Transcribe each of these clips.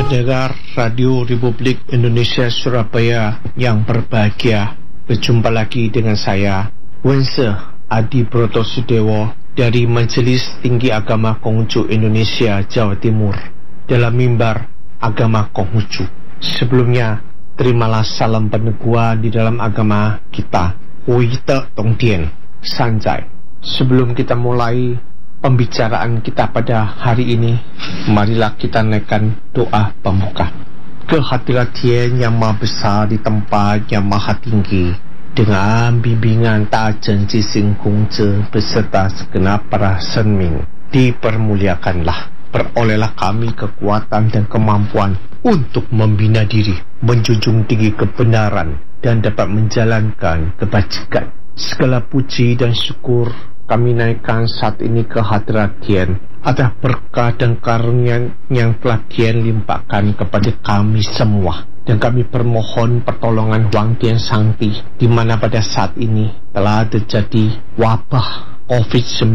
pendengar Radio Republik Indonesia Surabaya yang berbahagia, berjumpa lagi dengan saya, Wense Adi Broto Sudewo dari Majelis Tinggi Agama Konghucu Indonesia Jawa Timur dalam mimbar Agama Konghucu. Sebelumnya, terimalah salam peneguhan di dalam agama kita, Huite Tongdian, Sanjai. Sebelum kita mulai pembicaraan kita pada hari ini, marilah kita naikkan doa pembuka. Kehadirat Tuhan yang Maha Besar di tempat yang Maha Tinggi, dengan bimbingan Tajen Jising Kongze beserta segenap para senming, dipermuliakanlah. Perolehlah kami kekuatan dan kemampuan untuk membina diri, menjunjung tinggi kebenaran, dan dapat menjalankan kebajikan. Segala puji dan syukur kami naikkan saat ini ke hadirat Tuhan atas berkah dan karunia yang telah Tuhan limpahkan kepada kami semua. Dan kami permohon pertolongan Wang Tian Sangti, di mana pada saat ini telah terjadi wabah COVID-19.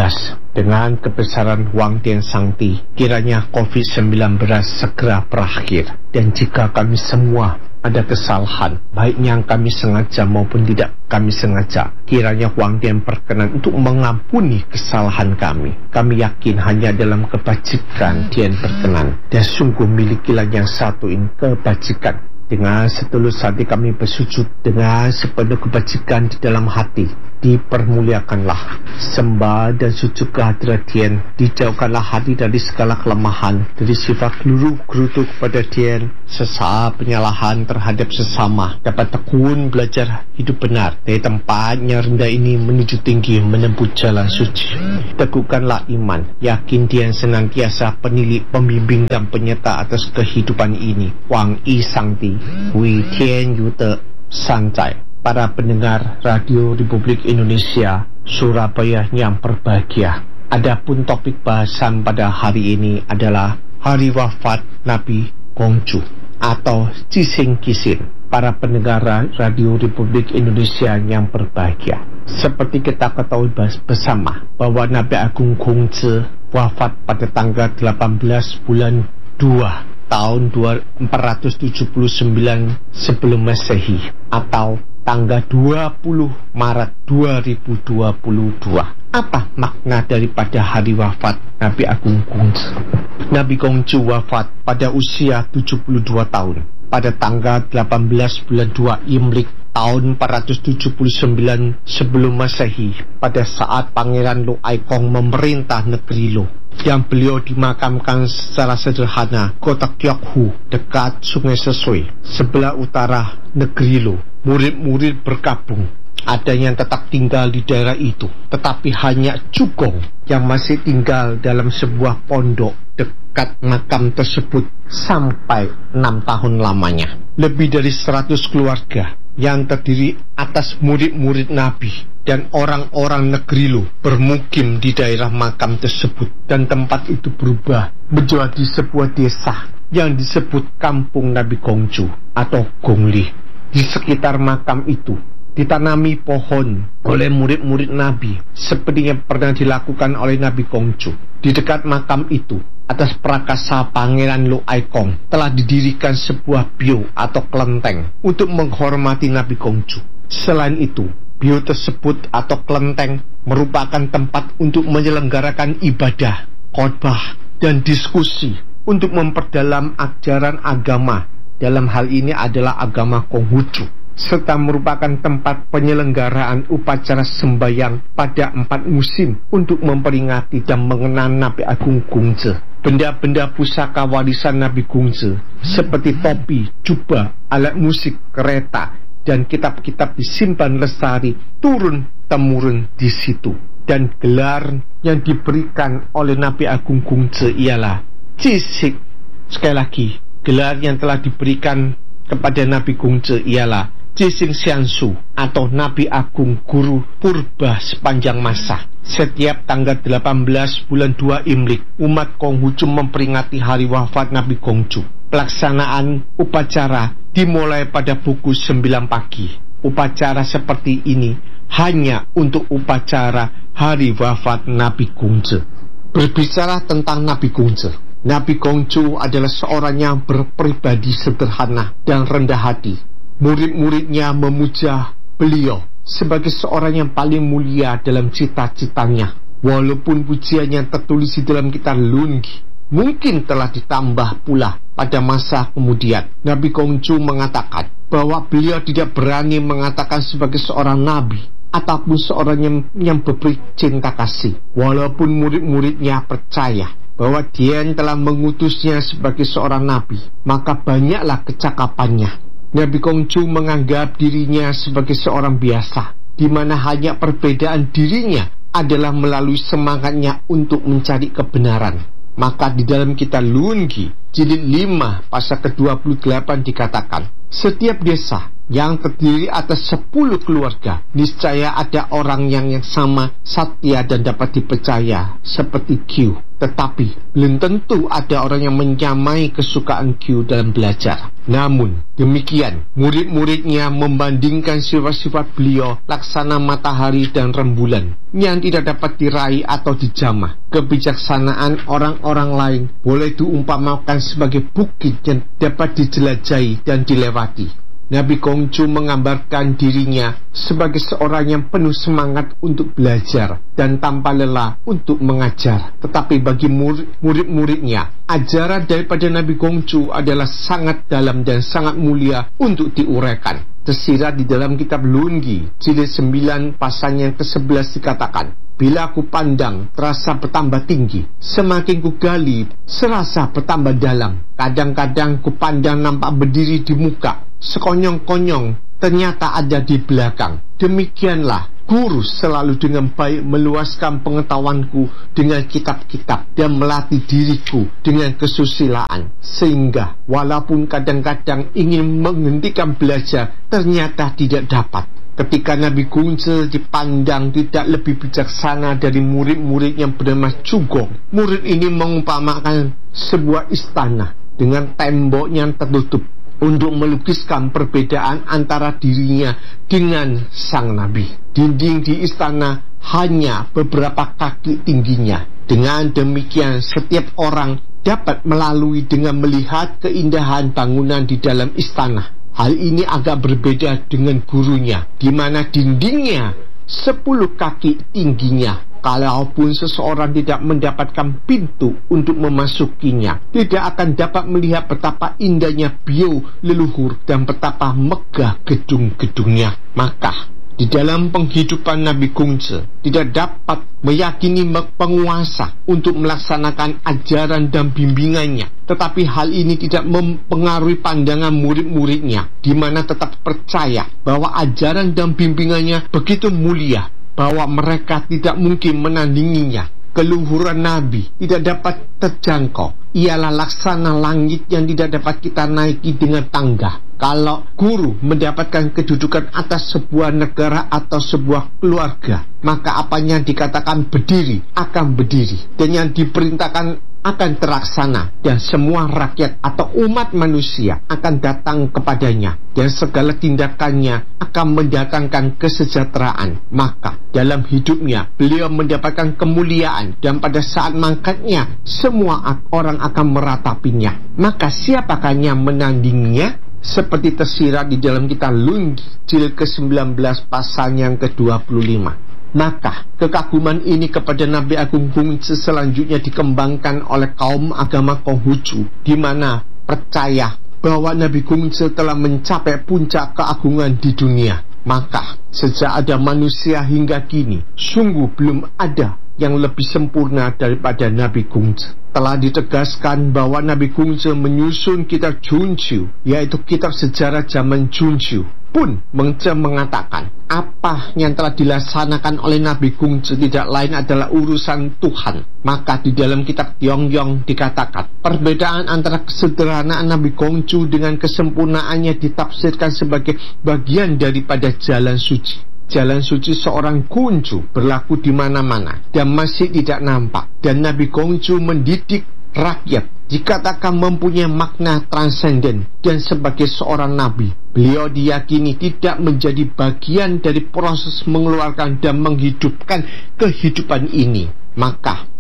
Dengan kebesaran Wang Tian Sangti, kiranya COVID-19 segera berakhir. Dan jika kami semua ada kesalahan, baik yang kami sengaja maupun tidak kami sengaja, kiranya Wang Tian berkenan untuk mengampuni kesalahan kami. Kami yakin hanya dalam kebajikan Tian berkenan, dan sungguh milikilah yang satu ini kebajikan. Dengan setulus hati kami bersujud dengan sepenuh kebajikan di dalam hati. Dipermuliakanlah, sembah dan sujud kehadirat Tuhan. Dijauhkanlah hati dari segala kelemahan, dari sifat gerutu kepada Tuhan, sesaat penyalahan terhadap sesama. Dapat tekun belajar hidup benar dari tempat yang rendah ini menuju tinggi menempuh jalan suci. Teguhkanlah iman, yakin Tuhan senantiasa penilik, pembimbing dan penyerta atas kehidupan ini. Wang I Sangti, Hui Tian Yu De Sanjai. Para pendengar Radio Republik Indonesia Surabaya yang berbahagia, adapun topik bahasan pada hari ini adalah hari wafat Nabi Konghucu atau Jising Kisin. Para pendengar Radio Republik Indonesia yang berbahagia, seperti kita ketahui bersama bahwa Nabi Agung Konghucu wafat pada tanggal 18 bulan 2 tahun 479 sebelum Masehi atau tanggal 20 Maret 2022. Apa makna daripada hari wafat Nabi Agung Konghucu? Nabi Konghucu wafat pada usia 72 tahun pada tanggal 18 bulan 2 Imlek tahun 479 sebelum Masehi, pada saat Pangeran Lo Ai Kong memerintah negeri Lo, yang beliau dimakamkan secara sederhana kota Kyokhu dekat Sungai Sesui sebelah utara negeri Lo. Murid-murid berkabung. Ada yang tetap tinggal di daerah itu, tetapi hanya Cugong yang masih tinggal dalam sebuah pondok dekat makam tersebut sampai 6 tahun lamanya. Lebih dari 100 keluarga yang terdiri atas murid-murid Nabi dan orang-orang negeri Lu bermukim di daerah makam tersebut, dan tempat itu berubah menjadi sebuah desa yang disebut Kampung Nabi Konghucu atau Gongli. Di sekitar makam itu ditanami pohon oleh murid-murid Nabi seperti yang pernah dilakukan oleh Nabi Konghucu. Di dekat makam itu, atas prakasa Pangeran Lo Ai Kong, telah didirikan sebuah bio atau kelenteng untuk menghormati Nabi Konghucu. Selain itu, bio tersebut atau kelenteng merupakan tempat untuk menyelenggarakan ibadah, khotbah, dan diskusi untuk memperdalam ajaran agama. Dalam hal ini adalah agama Konghucu, serta merupakan tempat penyelenggaraan upacara sembahyang pada 4 musim untuk memperingati dan mengenang Nabi Agung Konghucu. Benda-benda pusaka warisan Nabi Konghucu seperti topi, jubah, alat musik, kereta, dan kitab-kitab disimpan lestari turun-temurun di situ. Dan gelar yang diberikan oleh Nabi Agung Konghucu ialah Jising. Sekali lagi, gelar yang telah diberikan kepada Nabi Konghucu ialah Jising Xiansu atau Nabi Agung Guru Purba sepanjang masa. Setiap tanggal 18 bulan 2 Imlek, umat Konghucu memperingati hari wafat Nabi Konghucu. Pelaksanaan upacara dimulai pada pukul 9 pagi. Upacara seperti ini hanya untuk upacara hari wafat Nabi Konghucu. Berbicara tentang Nabi Konghucu, Nabi Kongcu adalah seorang yang berpribadi sederhana dan rendah hati. Murid-muridnya memuja beliau sebagai seorang yang paling mulia dalam cita-citanya. Walaupun pujiannya tertulis di dalam kitab Lungi, mungkin telah ditambah pula pada masa kemudian. Nabi Kongcu mengatakan bahwa beliau tidak berani mengatakan sebagai seorang nabi ataupun seorang yang memberi cinta kasih. Walaupun murid-muridnya percaya bahwa dia yang telah mengutusnya sebagai seorang nabi, maka banyaklah kecakapannya. Nabi Kongcu menganggap dirinya sebagai seorang biasa, di mana hanya perbedaan dirinya adalah melalui semangatnya untuk mencari kebenaran. Maka di dalam kitab Lungi, jilid 5, pasal ke-28 dikatakan, setiap desa yang terdiri atas 10 keluarga, niscaya ada orang yang sama satya dan dapat dipercaya seperti Q. Tetapi belum tentu ada orang yang menyamai kesukaan Q dalam belajar. Namun demikian, murid-muridnya membandingkan sifat-sifat beliau laksana matahari dan rembulan yang tidak dapat diraih atau dijamah. Kebijaksanaan orang-orang lain boleh diumpamakan sebagai bukit yang dapat dijelajahi dan dilewati. Nabi Kongcu menggambarkan dirinya sebagai seorang yang penuh semangat untuk belajar dan tanpa lelah untuk mengajar. Tetapi bagi murid-muridnya, ajaran daripada Nabi Kongcu adalah sangat dalam dan sangat mulia untuk diuraikan. Tersirat di dalam kitab Lungi, jilid 9, pasal yang ke-11 dikatakan, bila ku pandang, terasa bertambah tinggi. Semakin ku gali, serasa bertambah dalam. Kadang-kadang ku pandang nampak berdiri di muka, sekonyong-konyong ternyata ada di belakang. Demikianlah guru selalu dengan baik meluaskan pengetahuanku dengan kitab-kitab dan melatih diriku dengan kesusilaan, sehingga walaupun kadang-kadang ingin menghentikan belajar, ternyata tidak dapat. Ketika Nabi Kongcu dipandang tidak lebih bijaksana dari murid-murid yang bernama Cugong, murid ini mengumpamakan sebuah istana dengan tembok yang tertutup untuk melukiskan perbedaan antara dirinya dengan sang nabi. Dinding di istana hanya beberapa kaki tingginya. Dengan demikian, setiap orang dapat melalui dengan melihat keindahan bangunan di dalam istana. Hal ini agak berbeda dengan gurunya, di mana dindingnya 10 kaki tingginya. Kalaupun seseorang tidak mendapatkan pintu untuk memasukinya, tidak akan dapat melihat betapa indahnya bio leluhur dan betapa megah gedung-gedungnya. Maka di dalam penghidupan Nabi Kongcu tidak dapat meyakini penguasa untuk melaksanakan ajaran dan bimbingannya. Tetapi hal ini tidak mempengaruhi pandangan murid-muridnya, di mana tetap percaya bahwa ajaran dan bimbingannya begitu mulia, bahwa mereka tidak mungkin menandinginya. Keluhuran Nabi tidak dapat terjangkau. Ialah laksana langit yang tidak dapat kita naiki dengan tangga. Kalau guru mendapatkan kedudukan atas sebuah negara atau sebuah keluarga, maka apa yang dikatakan berdiri akan berdiri, dan yang diperintahkan akan terlaksana, dan semua rakyat atau umat manusia akan datang kepadanya, dan segala tindakannya akan mendatangkan kesejahteraan. Maka dalam hidupnya beliau mendapatkan kemuliaan, dan pada saat mangkatnya semua orang akan meratapinya. Maka siapakah yang menandinginya? Seperti tersirat di dalam kitab Lungi, jilid ke-19, pasal yang ke-25. Maka kekaguman ini kepada Nabi Agung Kongcu selanjutnya dikembangkan oleh kaum agama Konghucu, di mana percaya bahwa Nabi Kongcu telah mencapai puncak keagungan di dunia. Maka sejak ada manusia hingga kini, sungguh belum ada yang lebih sempurna daripada Nabi Kongcu. Telah ditegaskan bahwa Nabi Kongcu menyusun kitab Junju, yaitu kitab sejarah zaman Junju, pun mengatakan apa yang telah dilaksanakan oleh Nabi Kongcu tidak lain adalah urusan Tuhan. Maka di dalam kitab Yongyong dikatakan, perbedaan antara kesederhanaan Nabi Kongcu dengan kesempurnaannya ditafsirkan sebagai bagian daripada jalan suci. Jalan suci seorang Kongcu berlaku di mana-mana dan masih tidak nampak. Dan Nabi Kongcu mendidik rakyat dikatakan mempunyai makna transenden, dan sebagai seorang nabi, beliau diyakini tidak menjadi bagian dari proses mengeluarkan dan menghidupkan kehidupan ini. Maka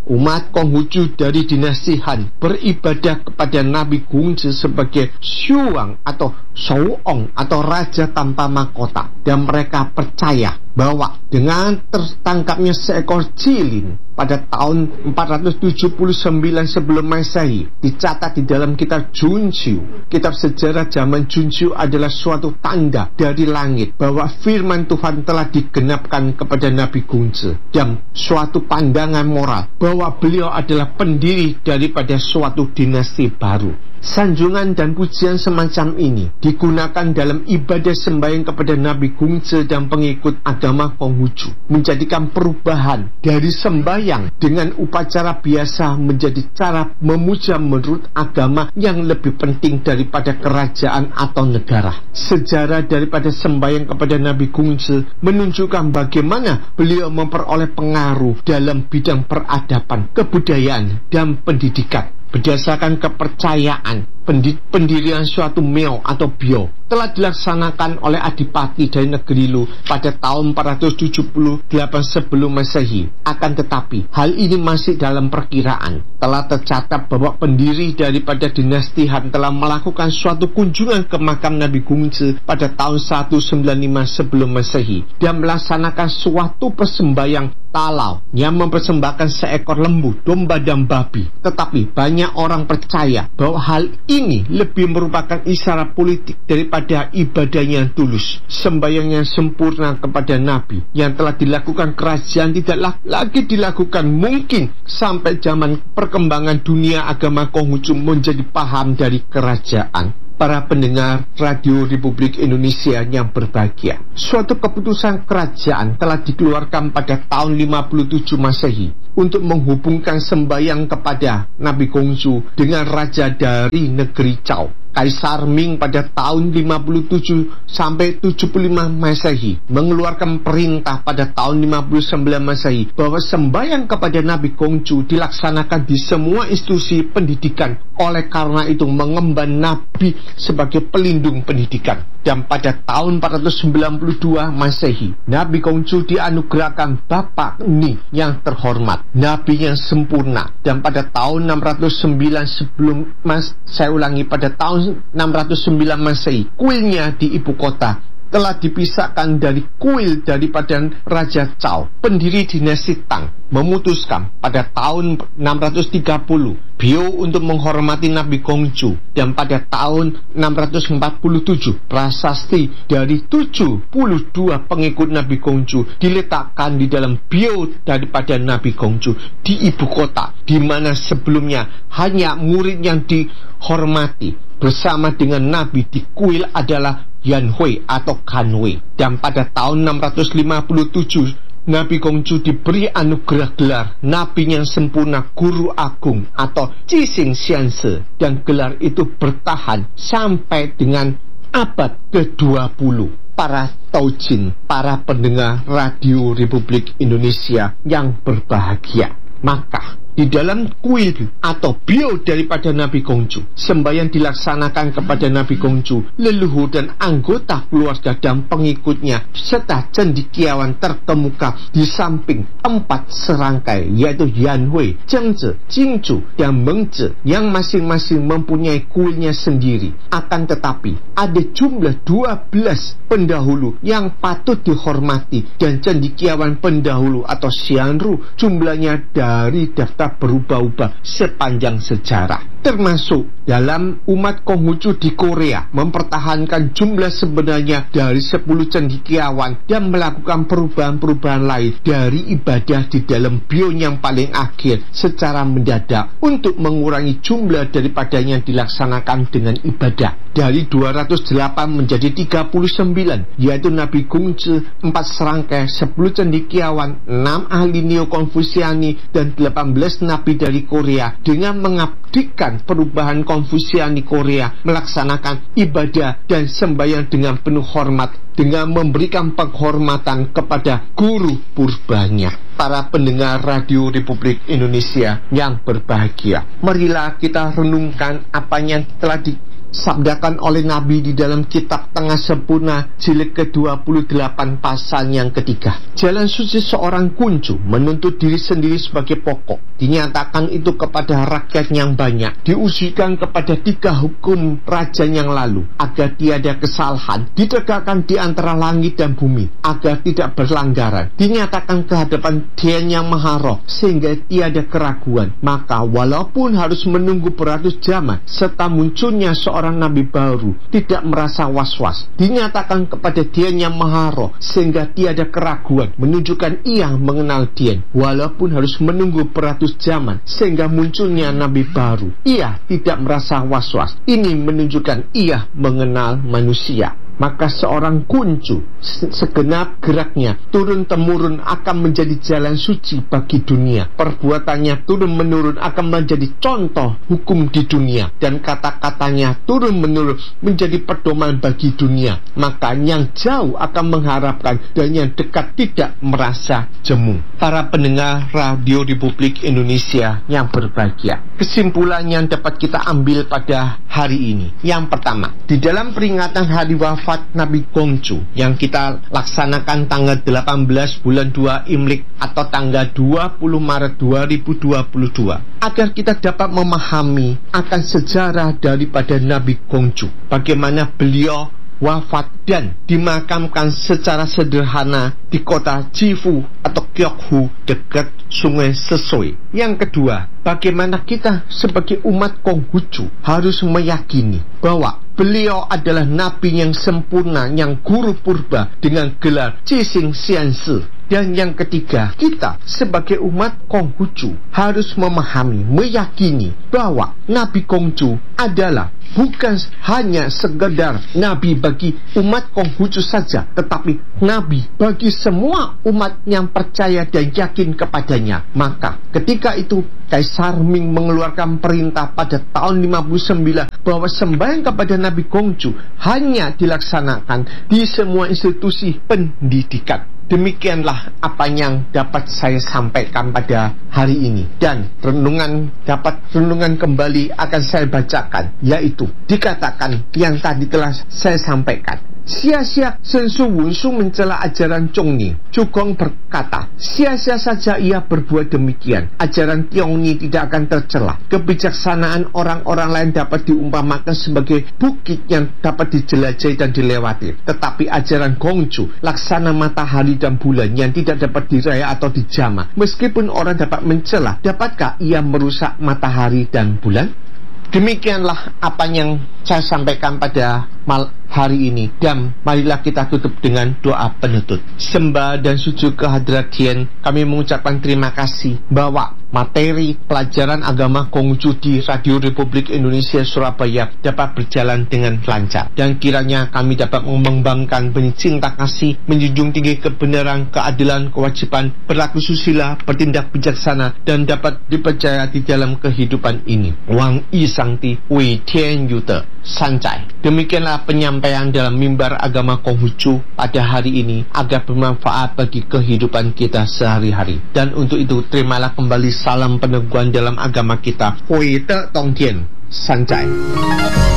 umat Konghucu dari dinasti Han beribadah kepada Nabi Gongzi sebagai Shuang atau Shouong atau raja tanpa mahkota, dan mereka percaya bahwa dengan tertangkapnya seekor cilin pada tahun 479 sebelum Masehi, dicatat di dalam kitab Junqiu. Kitab sejarah zaman Junqiu adalah suatu tanda dari langit bahwa firman Tuhan telah digenapkan kepada Nabi Gongzi, dan suatu pandangan moral bahwa beliau adalah pendiri daripada suatu dinasti baru. Sanjungan dan pujian semacam ini digunakan dalam ibadah sembahyang kepada Nabi Gongzi dan pengikut agama Konghucu, menjadikan perubahan dari sembahyang dengan upacara biasa menjadi cara memuja menurut agama yang lebih penting daripada kerajaan atau negara. Sejarah daripada sembahyang kepada Nabi Gongzi menunjukkan bagaimana beliau memperoleh pengaruh dalam bidang peradaban, kebudayaan, dan pendidikan. Berdasarkan kepercayaan, pendirian suatu meo atau bio telah dilaksanakan oleh Adipati dari negeri Lu pada tahun 478 sebelum Masehi. Akan tetapi, hal ini masih dalam perkiraan. Telah tercatat bahwa pendiri daripada dinasti Han telah melakukan suatu kunjungan ke makam Nabi Gongzi pada tahun 195 sebelum Masehi dan melaksanakan suatu persembahyang talau yang mempersembahkan seekor lembu, domba, dan babi. Tetapi banyak orang percaya bahwa hal ini lebih merupakan isyarat politik daripada ibadah yang tulus. Sembahyang yang sempurna kepada Nabi yang telah dilakukan kerajaan tidaklah lagi dilakukan mungkin sampai zaman perkembangan dunia agama Konghucu menjadi paham dari kerajaan. Para pendengar Radio Republik Indonesia yang berbahagia, suatu keputusan kerajaan telah dikeluarkan pada tahun 57 Masehi untuk menghubungkan sembahyang kepada Nabi Gongzi dengan raja dari negeri Zhao. Kaisar Ming pada tahun 57 sampai 75 Masehi mengeluarkan perintah pada tahun 59 Masehi bahwa sembahyang kepada Nabi Gongzi dilaksanakan di semua institusi pendidikan. Oleh karena itu mengemban Nabi sebagai pelindung pendidikan. Dan pada tahun 492 Masehi, Nabi Gongzi dianugerahkan Bapak Ni yang terhormat, Nabi yang sempurna. Dan pada tahun 609 sebelum pada tahun 609 Masehi, kuilnya di ibu kota telah dipisahkan dari kuil daripada Raja Zhao. Pendiri dinasti Tang memutuskan pada tahun 630 bio untuk menghormati Nabi Gongzi, dan pada tahun 647 prasasti dari 72 pengikut Nabi Gongzi diletakkan di dalam bio daripada Nabi Gongzi di ibu kota, di mana sebelumnya hanya murid yang dihormati bersama dengan Nabi di kuil adalah Yanhui atau Kanwei. Dan pada tahun 657 Nabi Gongzi diberi anugerah gelar Nabi yang sempurna Guru Agung atau Jising Xianse, dan gelar itu bertahan sampai dengan abad ke-20. Para taujin, para pendengar Radio Republik Indonesia yang berbahagia, maka di dalam kuil atau bio daripada Nabi Gongzi, sembahyang dilaksanakan kepada Nabi Gongzi, leluhur dan anggota keluarga dan pengikutnya, serta cendekiawan terkemuka di samping 4 serangkai, yaitu Yanhui, Zhengzhi, Jingzhu, dan Mengzhi, yang masing-masing mempunyai kuilnya sendiri. Akan tetapi, ada jumlah 12 pendahulu yang patut dihormati, dan cendekiawan pendahulu atau Xianru jumlahnya dari daftar berubah-ubah sepanjang sejarah. Termasuk dalam umat Konghucu di Korea mempertahankan jumlah sebenarnya dari 10 cendekiawan dan melakukan perubahan-perubahan lain dari ibadah di dalam bio yang paling akhir secara mendadak untuk mengurangi jumlah daripada yang dilaksanakan dengan ibadah dari 208 menjadi 39, yaitu Nabi Gongzi 4 serangkai, 10 cendekiawan, 6 ahli neo-konfusiani, dan 18 nabi dari Korea, dengan mengabdikan perubahan Konfusiani Korea melaksanakan ibadah dan sembahyang dengan penuh hormat, dengan memberikan penghormatan kepada guru purbanya. Para pendengar Radio Republik Indonesia yang berbahagia, marilah kita renungkan apa yang telah sabdakan oleh Nabi di dalam kitab Tengah Sempurna jilid ke-28 pasal yang ketiga. Jalan suci seorang kuncu menuntut diri sendiri sebagai pokok. Dinyatakan itu kepada rakyat yang banyak. Diujikan kepada 3 hukum raja yang lalu, agar tiada kesalahan. Ditegakkan di antara langit dan bumi, agar tidak berlanggaran. Dinyatakan ke hadapan Dia yang Maha Roh, sehingga tiada keraguan. Maka walaupun harus menunggu beratus zaman serta munculnya seorang nabi baru, tidak merasa was-was. Dinyatakan kepada Dia yang Maha Roh, sehingga tiada keraguan, menunjukkan ia mengenal Dia. Walaupun harus menunggu beratus zaman sehingga munculnya nabi baru, ia tidak merasa was-was. Ini menunjukkan ia mengenal manusia. Maka seorang kuncu segenap geraknya turun-temurun akan menjadi jalan suci bagi dunia. Perbuatannya turun-menurun akan menjadi contoh hukum di dunia, dan kata-katanya turun-menurun menjadi pedoman bagi dunia. Maka yang jauh akan mengharapkan, dan yang dekat tidak merasa jemu. Para pendengar Radio Republik Indonesia yang berbahagia, kesimpulan yang dapat kita ambil pada hari ini. Yang pertama, di dalam peringatan hari wafat Nabi Kongcu yang kita laksanakan tanggal 18 bulan 2 Imlek atau tanggal 20 Maret 2022, agar kita dapat memahami akan sejarah daripada Nabi Kongcu, bagaimana beliau wafat dan dimakamkan secara sederhana di kota Jifu atau Kyokhu dekat Sungai Sesoi. Yang kedua, bagaimana kita sebagai umat Konghucu harus meyakini bahwa beliau adalah nabi yang sempurna, yang guru purba dengan gelar Cising Siansi. Dan yang ketiga, kita sebagai umat Konghucu harus memahami, meyakini bahwa Nabi Kongcu adalah bukan hanya sekedar nabi bagi umat Konghucu saja, tetapi nabi bagi semua umat yang percaya dan yakin kepadanya. Maka ketika itu Kaisar Ming mengeluarkan perintah pada tahun 59 bahwa sembahyang kepada Nabi Kongcu hanya dilaksanakan di semua institusi pendidikan. Demikianlah apa yang dapat saya sampaikan pada hari ini. Dan renungan kembali akan saya bacakan, yaitu dikatakan yang tadi telah saya sampaikan. Sia-sia Sensu Wunsu mencela ajaran Chongni. Cugong berkata, sia-sia saja ia berbuat demikian. Ajaran Tiongni tidak akan tercela. Kebijaksanaan orang-orang lain dapat diumpamakan sebagai bukit yang dapat dijelajahi dan dilewati. Tetapi ajaran Gongcu, laksana matahari dan bulan yang tidak dapat diraih atau dijamah. Meskipun orang dapat mencela, dapatkah ia merusak matahari dan bulan? Demikianlah apa yang saya sampaikan pada hari ini. Dan marilah kita tutup dengan doa penutup. Sembah dan sujud kehadirat Tien, kami mengucapkan terima kasih bahwa materi pelajaran agama Konghucu di Radio Republik Indonesia Surabaya dapat berjalan dengan lancar. Dan kiranya kami dapat mengembangkan benih cinta kasih, menjunjung tinggi kebenaran, keadilan, kewajiban, berlaku susila, bertindak bijaksana, dan dapat dipercaya di dalam kehidupan ini. Wang Yi Sangti, Wei Tian Yu De, Sanjai. Demikianlah penyampaian dalam mimbar agama Konghucu pada hari ini, agar bermanfaat bagi kehidupan kita sehari-hari. Dan untuk itu, terimalah kembali salam peneguhan dalam agama kita. Hui De Tong Tian, Sanjai.